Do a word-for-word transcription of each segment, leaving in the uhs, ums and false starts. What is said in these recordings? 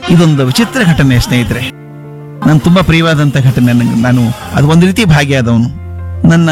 ಇದೊಂದು ವಿಚಿತ್ರ ಘಟನೆ ಸ್ನೇಹಿತರೆ. ನಾನು ತುಂಬಾ ಪ್ರಿಯವಾದಂಥ ಘಟನೆ. ನಂಗೆ ನಾನು ಅದು ಒಂದು ರೀತಿ ಭಾಗಿಯಾದವನು. ನನ್ನ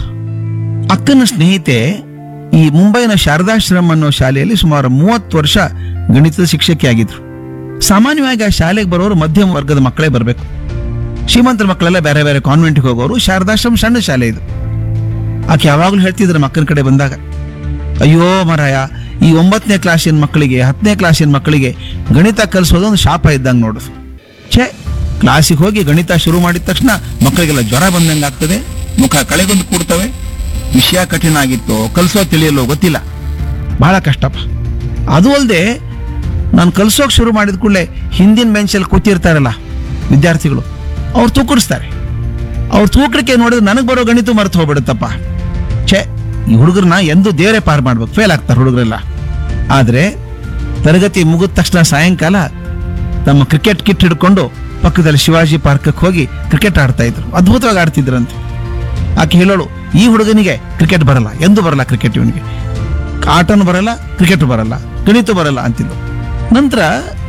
ಅಕ್ಕನ ಸ್ನೇಹಿತೆ ಈ ಮುಂಬೈನ ಶಾರದಾಶ್ರಮ ಅನ್ನೋ ಶಾಲೆಯಲ್ಲಿ ಸುಮಾರು ಮೂವತ್ತು ವರ್ಷ ಗಣಿತದ ಶಿಕ್ಷಕಿ ಆಗಿದ್ರು. ಸಾಮಾನ್ಯವಾಗಿ ಆ ಶಾಲೆಗೆ ಬರೋರು ಮಧ್ಯಮ ವರ್ಗದ ಮಕ್ಕಳೇ ಬರಬೇಕು. ಶ್ರೀಮಂತರ ಮಕ್ಕಳೆಲ್ಲ ಬೇರೆ ಬೇರೆ ಕಾನ್ವೆಂಟ್ಗೆ ಹೋಗೋರು. ಶಾರದಾಶ್ರಮ ಸಣ್ಣ ಶಾಲೆ ಇದು. ಆಕೆ ಯಾವಾಗಲೂ ಹೇಳ್ತಿದ್ರು ಮಕ್ಕಳ ಕಡೆ ಬಂದಾಗ, ಅಯ್ಯೋ ಮರಾಯ, ಈ ಒಂಬತ್ತನೇ ಕ್ಲಾಸಿನ ಮಕ್ಕಳಿಗೆ ಹತ್ತನೇ ಕ್ಲಾಸಿನ ಮಕ್ಕಳಿಗೆ ಗಣಿತ ಕಲಿಸೋದು ಒಂದು ಶಾಪ ಇದ್ದಂಗೆ ನೋಡು. ಛೇ, ಕ್ಲಾಸಿಗೆ ಹೋಗಿ ಗಣಿತ ಶುರು ಮಾಡಿದ ತಕ್ಷಣ ಮಕ್ಕಳಿಗೆಲ್ಲ ಜ್ವರ ಬಂದಂಗೆ ಆಗ್ತದೆ, ಮುಖ ಕಳೆಗೊಂಡು ಕೂಡ್ತವೆ, ವಿಷಯ ಕಠಿಣ ಆಗಿತ್ತು, ಕಲಿಸೋ ತಿಳಿಯಲ್ಲೋ ಗೊತ್ತಿಲ್ಲ, ಬಹಳ ಕಷ್ಟಪ್ಪ. ಅದು ಅಲ್ಲದೆ ನಾನು ಕಲಿಸೋಕೆ ಶುರು ಮಾಡಿದ ಕೂಡಲೇ ಹಿಂದಿನ ಬೆಂಚಲ್ಲಿ ಕೂತಿರ್ತಾರಲ್ಲ ವಿದ್ಯಾರ್ಥಿಗಳು, ಅವ್ರು ತೂಕಡಿಸ್ತಾರೆ. ಅವ್ರು ತೂಕಡಿಕೆ ನೋಡಿದ್ರೆ ನನಗೆ ಬರೋ ಗಣಿತ ಮರೆತು ಹೋಗ್ಬಿಡುತ್ತಪ್ಪ. ಛೇ, ಈ ಹುಡುಗರನ್ನ ಎಂದು ದೇವರೇ ಪಾರು ಮಾಡ್ಬೇಕು, ಫೇಲ್ ಆಗ್ತಾರೆ ಹುಡುಗರೆಲ್ಲ. ಆದರೆ ತರಗತಿ ಮುಗಿದ ತಕ್ಷಣ ಸಾಯಂಕಾಲ ತಮ್ಮ ಕ್ರಿಕೆಟ್ ಕಿಟ್ ಹಿಡ್ಕೊಂಡು ಪಕ್ಕದಲ್ಲಿ ಶಿವಾಜಿ ಪಾರ್ಕಕ್ಕೆ ಹೋಗಿ ಕ್ರಿಕೆಟ್ ಆಡ್ತಾ ಇದ್ರು. ಅದ್ಭುತವಾಗಿ ಆಡ್ತಿದ್ರಂತೆ. ಆಕೆ ಹೇಳೋಳು, ಈ ಹುಡುಗನಿಗೆ ಕ್ರಿಕೆಟ್ ಬರಲ್ಲ, ಎಂದು ಬರಲ್ಲ ಕ್ರಿಕೆಟ್, ಇವನಿಗೆ ಆಟನೂ ಬರಲ್ಲ, ಕ್ರಿಕೆಟ್ ಬರಲ್ಲ, ಗಣಿತ ಬರಲ್ಲ ಅಂತಿದ್ದು. ನಂತರ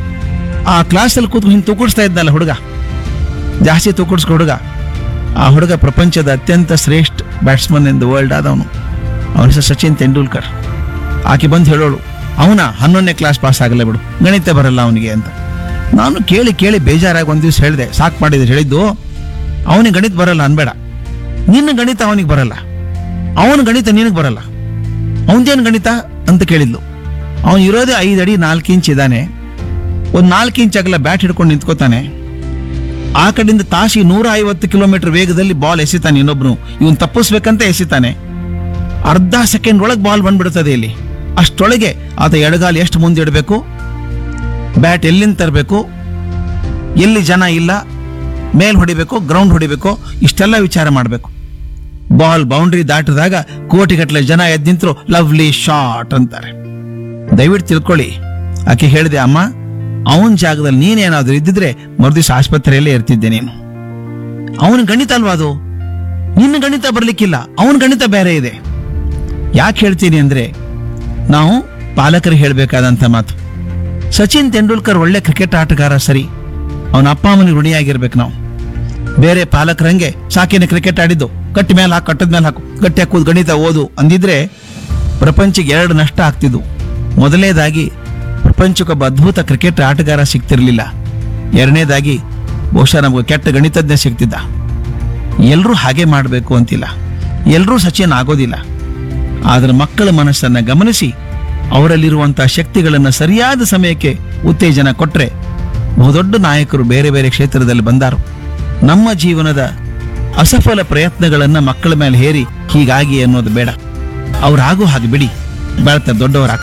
ಆ ಕ್ಲಾಸಲ್ಲಿ ಕೂತ್ಕೊಂಡು ಹಿಂಗೆ ತೂಕಡಿಸ್ತಾ ಇದ್ನಲ್ಲ ಹುಡುಗ, ಜಾಸ್ತಿ ತೂಕಡಿಸ್ಕೊ ಹುಡುಗ, ಆ ಹುಡುಗ ಪ್ರಪಂಚದ ಅತ್ಯಂತ ಶ್ರೇಷ್ಠ ಬ್ಯಾಟ್ಸ್ಮನ್ ಇನ್ ದ ವರ್ಲ್ಡ್ ಆದವನು. ಅವನ ಹೆಸರು ಸಚಿನ್ ತೆಂಡೂಲ್ಕರ್. ಆಕೆ ಬಂದು ಹೇಳೋಳು, ಅವನ ಹನ್ನೊಂದನೇ ಕ್ಲಾಸ್ ಪಾಸ್ ಆಗಲ್ಲ ಬಿಡು, ಗಣಿತ ಬರಲ್ಲ ಅವನಿಗೆ ಅಂತ. ನಾನು ಕೇಳಿ ಕೇಳಿ ಬೇಜಾರಾಗಿ ಒಂದು ದಿವಸ ಹೇಳಿದೆ, ಸಾಕು ಮಾಡಿದ್ರೆ ಹೇಳಿದ್ದು, ಅವನಿಗೆ ಗಣಿತ ಬರಲ್ಲ ಅನ್ಬೇಡ, ನಿನ್ನ ಗಣಿತ ಅವನಿಗೆ ಬರಲ್ಲ, ಅವನ ಗಣಿತ ನಿನಗೆ ಬರಲ್ಲ. ಅವನದೇನು ಗಣಿತ ಅಂತ ಕೇಳಿದ್ಲು. ಅವನು ಇರೋದೇ ಐದು ಅಡಿ ನಾಲ್ಕು ಇಂಚ್ ಇದ್ದಾನೆ. ಒಂದು ನಾಲ್ಕು ಇಂಚ್ ಆಗಲ್ಲ ಬ್ಯಾಟ್ ಹಿಡ್ಕೊಂಡು ನಿಂತ್ಕೋತಾನೆ. ಆ ಕಡೆಯಿಂದ ತಾಸಿಗೆ ನೂರ ಐವತ್ತು ಕಿಲೋಮೀಟರ್ ವೇಗದಲ್ಲಿ ಬಾಲ್ ಎಸಿತಾನೆ ಇನ್ನೊಬ್ನು. ಇವನ್ ತಪ್ಪಿಸ್ಬೇಕಂತ ಎಸಿತಾನೆ. ಅರ್ಧ ಸೆಕೆಂಡ್ ಒಳಗೆ ಬಾಲ್ ಬಂದ್ಬಿಡ್ತದೆ ಇಲ್ಲಿ. ಅಷ್ಟೊಳಗೆ ಆತ ಎಡಗಾಲು ಎಷ್ಟು ಮುಂದೆ ಇಡಬೇಕು, ಬ್ಯಾಟ್ ಎಲ್ಲಿಂದ ತರಬೇಕು, ಎಲ್ಲಿ ಜನ ಇಲ್ಲ, ಮೇಲ್ ಹೊಡಿಬೇಕು, ಗ್ರೌಂಡ್ ಹೊಡಿಬೇಕು, ಇಷ್ಟೆಲ್ಲ ವಿಚಾರ ಮಾಡಬೇಕು. ಬಾಲ್ ಬೌಂಡ್ರಿ ದಾಟಿದಾಗ ಕೋಟಿಗಟ್ಟಲೆ ಜನ ಎದ್ದು ನಿಂತರು ಲವ್ಲಿ ಶಾಟ್ ಅಂತಾರೆ. ದಯವಿಟ್ಟು ತಿಳ್ಕೊಳ್ಳಿ. ಆಕೆ ಹೇಳಿದೆ, ಅಮ್ಮ, ಅವನ ಜಾಗದಲ್ಲಿ ನೀನೇನಾದ್ರೂ ಇದ್ದಿದ್ರೆ ಮರುದಿವಸ ಆಸ್ಪತ್ರೆಯಲ್ಲೇ ಇರ್ತಿದ್ದೆ ನೀನು. ಅವನ ಗಣಿತ ಅಲ್ವಾ ಅದು, ನಿನ್ನ ಗಣಿತ ಬರ್ಲಿಕ್ಕಿಲ್ಲ, ಅವನ ಗಣಿತ ಬೇರೆ ಇದೆ. ಯಾಕೆ ಹೇಳ್ತೀನಿ ಅಂದ್ರೆ, ನಾವು ಪಾಲಕರಿಗೆ ಹೇಳಬೇಕಾದಂಥ ಮಾತು. ಸಚಿನ್ ತೆಂಡೂಲ್ಕರ್ ಒಳ್ಳೆ ಕ್ರಿಕೆಟ್ ಆಟಗಾರ ಸರಿ, ಅವನ ಅಪ್ಪ ಅಮ್ಮನಿಗೆ ಋಣಿಯಾಗಿರ್ಬೇಕು ನಾವು. ಬೇರೆ ಪಾಲಕರಂಗೆ ಸಾಕಿನ ಕ್ರಿಕೆಟ್ ಆಡಿದ್ದು, ಕಟ್ಟಿ ಮೇಲೆ ಹಾಕು, ಕಟ್ಟದ ಮೇಲೆ ಹಾಕು, ಗಟ್ಟಿ ಹಾಕುವುದು, ಗಣಿತ ಓದು ಅಂದಿದ್ರೆ ಪ್ರಪಂಚಕ್ಕೆ ಎರಡು ನಷ್ಟ ಆಗ್ತಿದ್ವು. ಮೊದಲನೇದಾಗಿ ಪ್ರಪಂಚಕ್ಕೊಬ್ಬ ಅದ್ಭುತ ಕ್ರಿಕೆಟ್ ಆಟಗಾರ ಸಿಗ್ತಿರ್ಲಿಲ್ಲ. ಎರಡನೇದಾಗಿ ಬಹುಶಃ ನಮಗೆ ಕೆಟ್ಟ ಗಣಿತಜ್ಞ ಸಿಗ್ತಿದ್ದ. ಎಲ್ಲರೂ ಹಾಗೆ ಮಾಡಬೇಕು ಅಂತಿಲ್ಲ, ಎಲ್ಲರೂ ಸಚಿನ್ ಆಗೋದಿಲ್ಲ. ಆದರೆ ಮಕ್ಕಳ ಮನಸ್ಸನ್ನ ಗಮನಿಸಿ ಅವರಲ್ಲಿರುವಂತಹ ಶಕ್ತಿಗಳನ್ನು ಸರಿಯಾದ ಸಮಯಕ್ಕೆ ಉತ್ತೇಜನ ಕೊಟ್ಟರೆ ಬಹುದೊಡ್ಡ ನಾಯಕರು ಬೇರೆ ಬೇರೆ ಕ್ಷೇತ್ರದಲ್ಲಿ ಬಂದಾರು. ನಮ್ಮ ಜೀವನದ ಅಸಫಲ ಪ್ರಯತ್ನಗಳನ್ನ ಮಕ್ಕಳ ಮೇಲೆ ಹೇರಿ ಹೀಗಾಗಿ ಅನ್ನೋದು ಬೇಡ. ಅವ್ರಾಗೂ ಹಾಗೆ ಬಿಡಿ, ಬೆಳ್ತಾರೆ, ದೊಡ್ಡವರಾಗ್ತಾರೆ.